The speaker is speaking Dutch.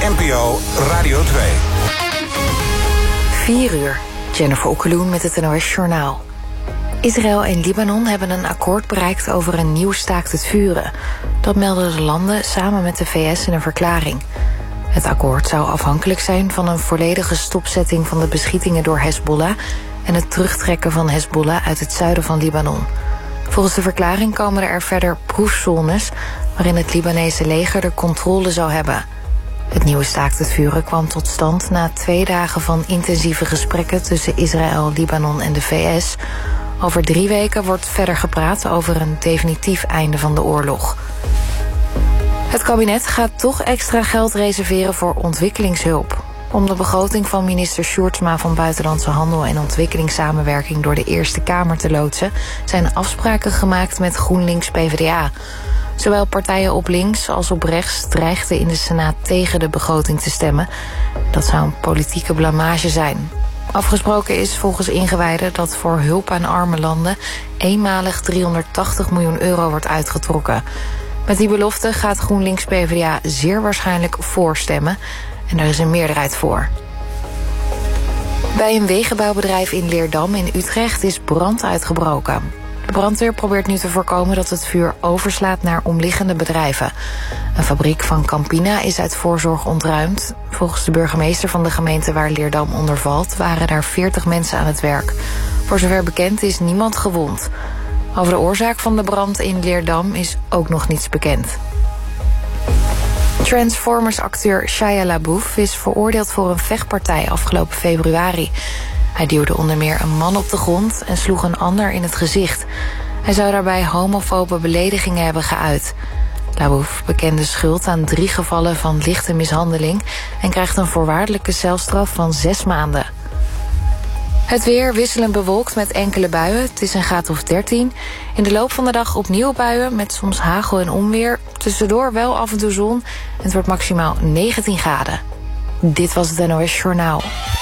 NPO Radio 2. 4 uur. Jennifer Okkeloen met het NOS Journaal. Israël en Libanon hebben een akkoord bereikt over een nieuw staakt het vuren. Dat melden de landen samen met de VS in een verklaring. Het akkoord zou afhankelijk zijn van een volledige stopzetting van de beschietingen door Hezbollah en het terugtrekken van Hezbollah uit het zuiden van Libanon. Volgens de verklaring komen er verder proefzones waarin het Libanese leger de controle zou hebben. Het nieuwe staakt het vuren kwam tot stand na 2 dagen van intensieve gesprekken tussen Israël, Libanon en de VS. Over 3 weken wordt verder gepraat over een definitief einde van de oorlog. Het kabinet gaat toch extra geld reserveren voor ontwikkelingshulp. Om de begroting van minister Sjoerdsma van Buitenlandse Handel en Ontwikkelingssamenwerking door de Eerste Kamer te loodsen, zijn afspraken gemaakt met GroenLinks-PvdA. Zowel partijen op links als op rechts dreigden in de Senaat tegen de begroting te stemmen. Dat zou een politieke blamage zijn. Afgesproken is volgens ingewijden dat voor hulp aan arme landen eenmalig 380 miljoen euro wordt uitgetrokken. Met die belofte gaat GroenLinks-PvdA zeer waarschijnlijk voorstemmen en er is een meerderheid voor. Bij een wegenbouwbedrijf in Leerdam in Utrecht is brand uitgebroken. De brandweer probeert nu te voorkomen dat het vuur overslaat naar omliggende bedrijven. Een fabriek van Campina is uit voorzorg ontruimd. Volgens de burgemeester van de gemeente waar Leerdam onder valt waren er 40 mensen aan het werk. Voor zover bekend is niemand gewond. Over de oorzaak van de brand in Leerdam is ook nog niets bekend. Transformers-acteur Shia LaBeouf is veroordeeld voor een vechtpartij afgelopen februari. Hij duwde onder meer een man op de grond en sloeg een ander in het gezicht. Hij zou daarbij homofobe beledigingen hebben geuit. LaBeouf bekende schuld aan 3 gevallen van lichte mishandeling en krijgt een voorwaardelijke celstraf van 6 maanden. Het weer wisselend bewolkt met enkele buien. Het is een graad of 13. In de loop van de dag opnieuw buien met soms hagel en onweer. Tussendoor wel af en toe zon. En het wordt maximaal 19 graden. Dit was het NOS Journaal.